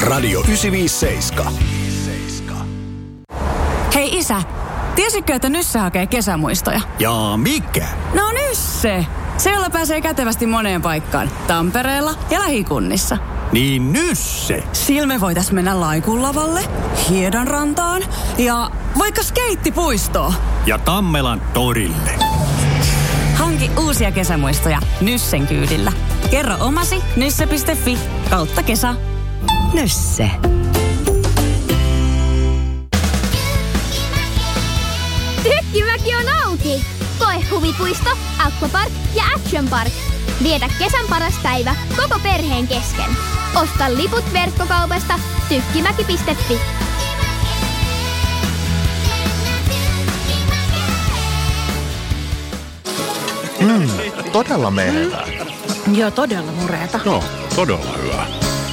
Radio 957. Hei isä, tiesitkö, että Nysse hakee kesämuistoja? Jaa, mikä? No Nysse! Se, jolla pääsee kätevästi moneen paikkaan. Tampereella ja lähikunnissa. Niin Nysse! Sillä me voitais mennä Laikunlavalle, Hiedanrantaan ja vaikka skeittipuistoon. Ja Tammelan torille. Hanki uusia kesämuistoja Nyssen kyydillä. Kerro omasi nysse.fi/kesä. Nysse. Tykkimäki on auki! Koe huvipuisto, aquapark ja action park. Vietä kesän paras päivä koko perheen kesken. Osta liput verkkokaupasta tykkimäki.fi. Todella menevää. Joo, todella mureeta. No, todella hyvä.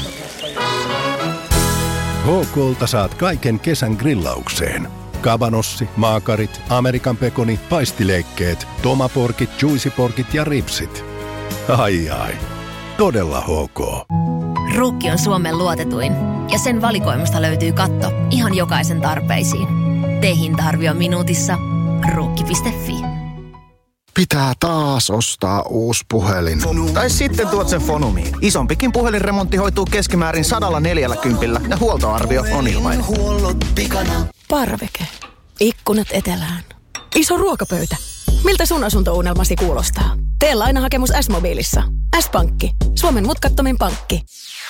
HK:lta saat kaiken kesän grillaukseen. Kabanossi, maakarit, Amerikan pekoni, paistileikkeet, tomaporkit, juicyporkit ja ripsit. Ai. Todella HK. Ruukki on Suomen luotetuin ja sen valikoimasta löytyy katto ihan jokaisen tarpeisiin. Tee hinta-arvio minuutissa. Ruukki.fi. Pitää taas ostaa uusi puhelin. Tai sitten tuot sen Fonumiin. Isompikin puhelinremontti hoituu keskimäärin 140 ja huoltoarvio on ilmainen. Parveke. Ikkunat etelään. Iso ruokapöytä. Miltä sun asuntounelmasi kuulostaa? Tee lainahakemus S-mobiilissa. S-pankki. Suomen mutkattomin pankki.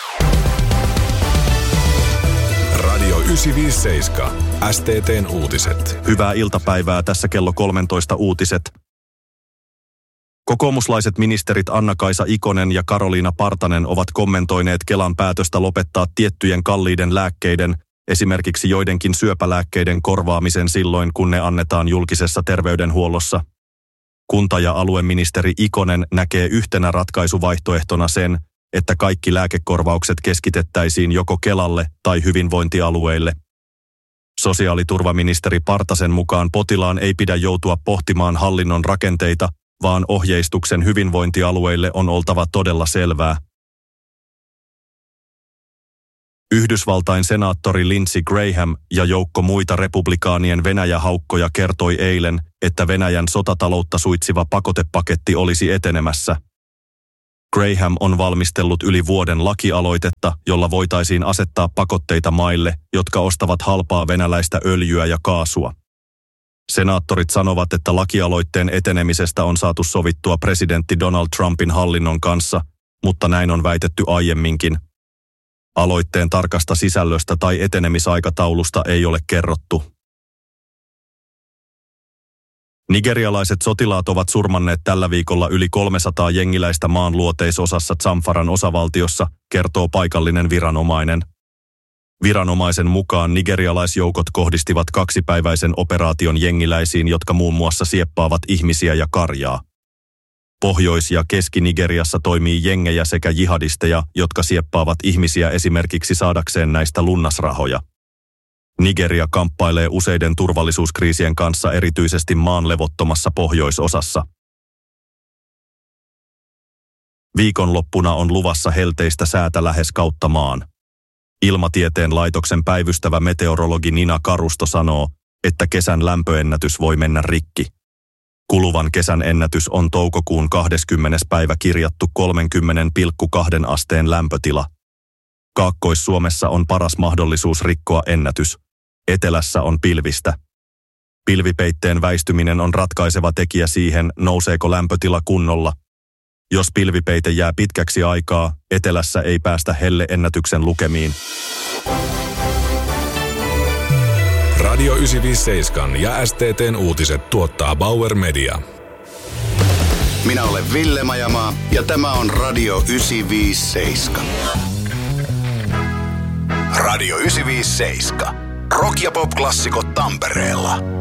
Radio 957. STT:n uutiset. Hyvää iltapäivää, tässä kello 13 uutiset. Kokoomuslaiset ministerit Anna-Kaisa Ikonen ja Karoliina Partanen ovat kommentoineet Kelan päätöstä lopettaa tiettyjen kalliiden lääkkeiden, esimerkiksi joidenkin syöpälääkkeiden korvaamisen silloin, kun ne annetaan julkisessa terveydenhuollossa. Kunta- ja alueministeri Ikonen näkee yhtenä ratkaisuvaihtoehtona sen, että kaikki lääkekorvaukset keskitettäisiin joko Kelalle tai hyvinvointialueille. Sosiaaliturvaministeri Partasen mukaan potilaan ei pidä joutua pohtimaan hallinnon rakenteita, vaan ohjeistuksen hyvinvointialueille on oltava todella selvää. Yhdysvaltain senaattori Lindsey Graham ja joukko muita republikaanien Venäjä-haukkoja kertoi eilen, että Venäjän sotataloutta suitsiva pakotepaketti olisi etenemässä. Graham on valmistellut yli vuoden lakialoitetta, jolla voitaisiin asettaa pakotteita maille, jotka ostavat halpaa venäläistä öljyä ja kaasua. Senaattorit sanovat, että lakialoitteen etenemisestä on saatu sovittua presidentti Donald Trumpin hallinnon kanssa, mutta näin on väitetty aiemminkin. Aloitteen tarkasta sisällöstä tai etenemisaikataulusta ei ole kerrottu. Nigerialaiset sotilaat ovat surmanneet tällä viikolla yli 300 jengiläistä maan luoteisosassa Zamfaran osavaltiossa, kertoo paikallinen viranomainen. Viranomaisen mukaan nigerialaisjoukot kohdistivat 2-päiväisen operaation jengiläisiin, jotka muun muassa sieppaavat ihmisiä ja karjaa. Pohjois- ja Keski-Nigeriassa toimii jengejä sekä jihadisteja, jotka sieppaavat ihmisiä esimerkiksi saadakseen näistä lunnasrahoja. Nigeria kamppailee useiden turvallisuuskriisien kanssa erityisesti maan levottomassa pohjoisosassa. Viikonloppuna on luvassa helteistä säätä lähes kautta maan. Ilmatieteen laitoksen päivystävä meteorologi Nina Karusto sanoo, että kesän lämpöennätys voi mennä rikki. Kuluvan kesän ennätys on toukokuun 20. päivä kirjattu 30,2 asteen lämpötila. Kaakkois-Suomessa on paras mahdollisuus rikkoa ennätys. Etelässä on pilvistä. Pilvipeitteen väistyminen on ratkaiseva tekijä siihen, nouseeko lämpötila kunnolla. Jos pilvipeite jää pitkäksi aikaa, etelässä ei päästä helleennätyksen lukemiin. Radio 957 ja STT:n uutiset tuottaa Bauer Media. Minä olen Ville Majamaa ja tämä on Radio 957. Radio 957. Rock- ja pop-klassikot Tampereella.